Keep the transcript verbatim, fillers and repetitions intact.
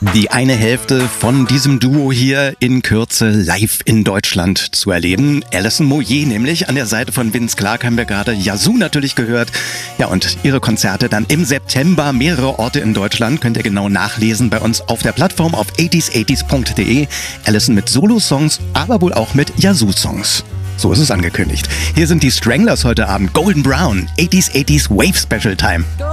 Die eine Hälfte von diesem Duo hier in Kürze live in Deutschland zu erleben. Alison Moyet nämlich, an der Seite von Vince Clarke haben wir gerade Yazoo natürlich gehört. Ja, und ihre Konzerte dann im September, mehrere Orte in Deutschland, könnt ihr genau nachlesen bei uns auf der Plattform auf achtzig achtzig punkt de. Alison mit Solo-Songs, aber wohl auch mit Yazoo-Songs. So ist es angekündigt. Hier sind die Stranglers heute Abend, Golden Brown, achtzig achtzig Wave Special Time.